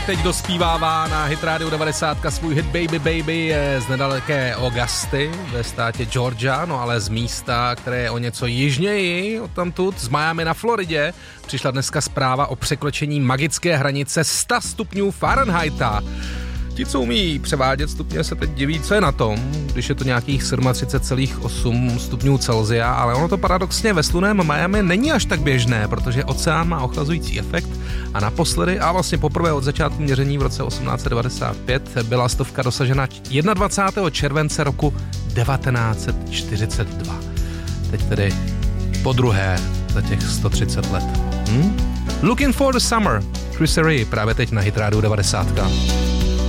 Teď dospívává na Hit Radio 90 svůj hit Baby Baby z nedaleké Augusty ve státě Georgia, no ale z místa, které je o něco jižněji odtamtud, z Miami na Floridě, přišla dneska zpráva o překročení magické hranice 100 stupňů Fahrenheita. Ti, co umí převádět stupně, se teď diví, co je na tom, když je to nějakých 37,8 stupňů Celsia, ale ono to paradoxně ve slunném Miami není až tak běžné, protože oceán má ochlazující efekt a naposledy, a vlastně poprvé od začátku měření v roce 1895, byla stovka dosažena 21. července roku 1942. Teď tedy podruhé za těch 130 let. Looking for the summer. Chris Ray právě teď na Hit Radio 90.